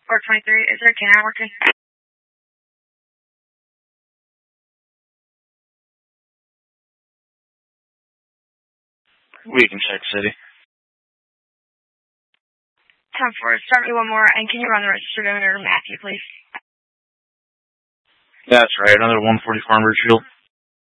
423. Is there a canine working? We can check city. 10-4. Start me one more, and can you run the registered owner, Matthew, please? That's right, another 140 Farm Ridgefield.